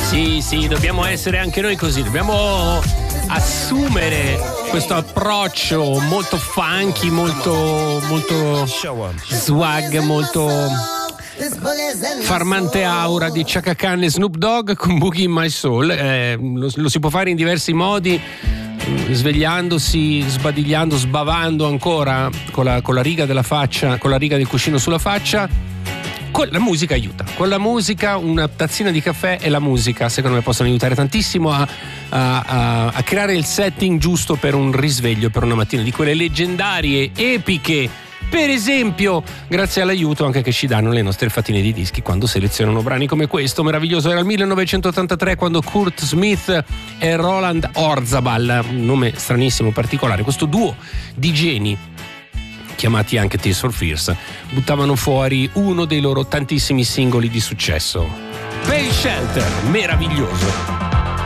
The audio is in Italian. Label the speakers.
Speaker 1: Sì, dobbiamo essere anche noi così, dobbiamo assumere questo approccio molto funky, molto swag, molto farmante aura di Chaka Khan e Snoop Dogg con Boogie in My Soul. Lo si può fare in diversi modi, svegliandosi, sbadigliando, sbavando ancora con la riga della faccia, con la riga del cuscino sulla faccia. La musica aiuta, con la musica una tazzina di caffè e la musica secondo me possono aiutare tantissimo a creare il setting giusto per un risveglio, per una mattina di quelle leggendarie, epiche, per esempio grazie all'aiuto anche che ci danno le nostre fatine di dischi quando selezionano brani come questo meraviglioso. Era il 1983 quando Kurt Smith e Roland Orzabal, un nome stranissimo, particolare, questo duo di geni chiamati anche Tears for Fears, buttavano fuori uno dei loro tantissimi singoli di successo. Pale Shelter, meraviglioso.